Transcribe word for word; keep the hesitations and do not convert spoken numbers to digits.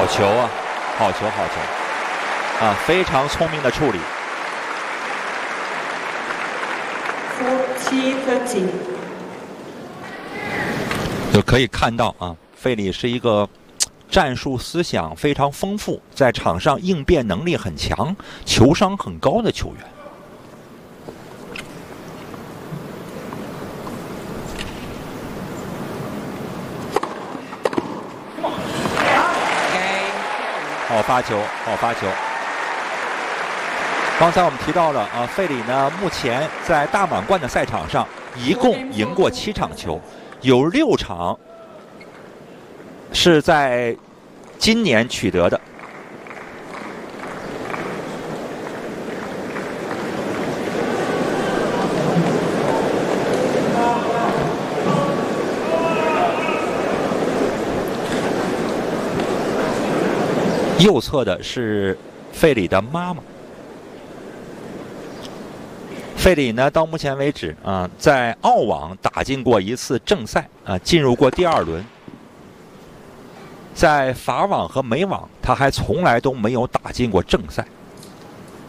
球啊，好球好球啊，非常聪明的处理。 forty thirty。 就可以看到啊，费里是一个战术思想非常丰富，在场上应变能力很强、球商很高的球员。好发球，好发球。刚才我们提到了啊，费里呢，目前在大满贯的赛场上一共赢过七场球，有六场是在今年取得的。右侧的是费里的妈妈。费里呢，到目前为止啊，在澳网打进过一次正赛啊，进入过第二轮。在法网和美网，他还从来都没有打进过正赛。